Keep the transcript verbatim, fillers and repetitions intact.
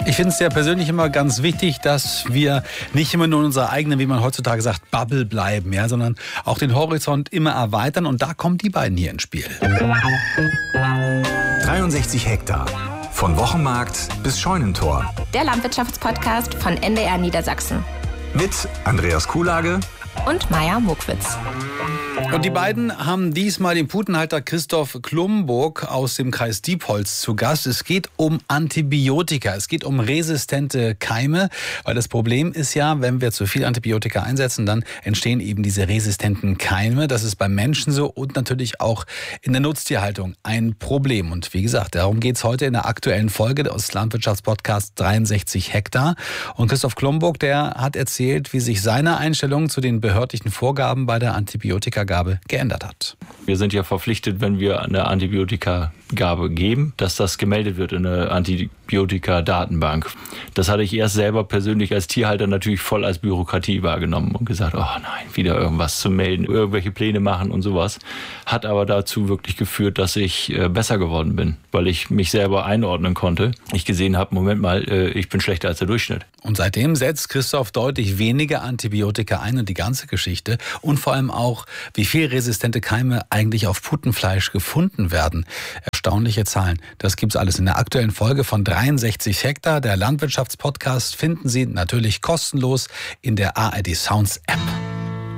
Ich finde es ja persönlich immer ganz wichtig, dass wir nicht immer nur in unserer eigenen, wie man heutzutage sagt, Bubble bleiben, ja, sondern auch den Horizont immer erweitern. Und da kommen die beiden hier ins Spiel. dreiundsechzig Hektar. Von Wochenmarkt bis Scheunentor. Der Landwirtschaftspodcast von N D R Niedersachsen. Mit Andreas Kuhlage und Maja Mokwitz. Und die beiden haben diesmal den Putenhalter Christoph Klumburg aus dem Kreis Diepholz zu Gast. Es geht um Antibiotika, es geht um resistente Keime, weil das Problem ist ja, wenn wir zu viel Antibiotika einsetzen, dann entstehen eben diese resistenten Keime. Das ist beim Menschen so und natürlich auch in der Nutztierhaltung ein Problem. Und wie gesagt, darum geht es heute in der aktuellen Folge des Landwirtschaftspodcasts dreiundsechzig Hektar. Und Christoph Klumburg, der hat erzählt, wie sich seine Einstellung zu den behördlichen Vorgaben bei der Antibiotikagabe geändert hat. Wir sind ja verpflichtet, wenn wir eine Antibiotikagabe geben, dass das gemeldet wird in eine Antibiotika-Datenbank. Das hatte ich erst selber persönlich als Tierhalter natürlich voll als Bürokratie wahrgenommen und gesagt, oh nein, wieder irgendwas zu melden, irgendwelche Pläne machen und sowas. Hat aber dazu wirklich geführt, dass ich besser geworden bin, weil ich mich selber einordnen konnte. Ich gesehen habe, Moment mal, ich bin schlechter als der Durchschnitt. Und seitdem setzt Christoph deutlich weniger Antibiotika ein und die ganze Geschichte und vor allem auch, wie viel resistente Keime eigentlich auf Putenfleisch gefunden werden. Erstaunliche Zahlen. Das gibt's alles in der aktuellen Folge von dreiundsechzig Hektar. Der Landwirtschaftspodcast finden Sie natürlich kostenlos in der A R D Sounds App.